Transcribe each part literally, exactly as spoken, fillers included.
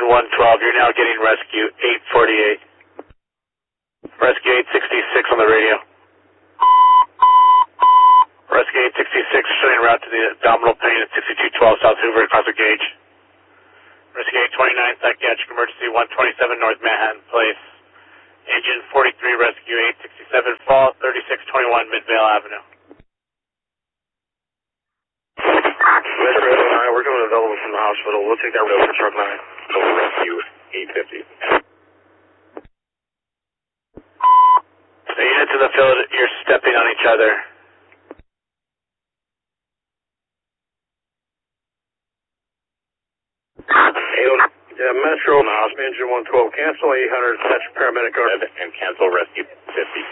Engine one twelve, you're now getting rescue eight forty-eight. Rescue eight sixty-six on the radio. Rescue eight sixty-six showing route to the abdominal pain at sixty-two twelve South Hoover across the gauge. Rescue eight twenty-nine, psychiatric emergency one twenty-seven North Manhattan Place. Engine forty-three, rescue eight sixty-seven, fall thirty-six twenty-one Midvale Avenue. Metro eight oh nine, we're coming available from the hospital. We'll take that road for truck nine. Over rescue eight fifty. So units in the field, you're stepping on each other. Yeah, Metro, in the hospital, engine one twelve, cancel eight hundred, touch paramedic guard. And cancel rescue fifty.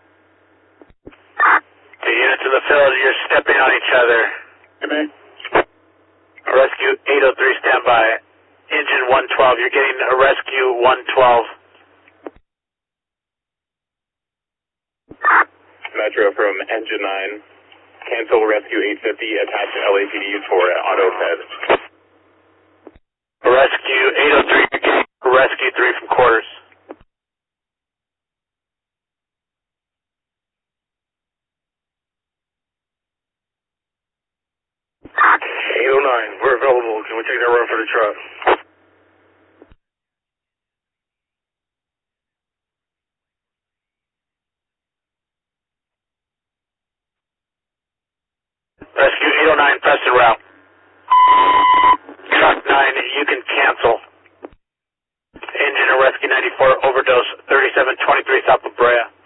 The units in the field, you're stepping on each other. Okay. Rescue eight oh three, standby. Engine one twelve, you're getting a rescue one twelve. Metro from engine nine, cancel rescue eight fifty, attach L A P D for auto fed. Rescue eight oh three, you're getting rescue three from quarters. eight oh nine, we're available. Can we take that run for the truck? Rescue eight oh nine, Preston route. Truck nine, you can cancel. Engine of rescue ninety-four, overdose thirty-seven twenty-three South La Brea.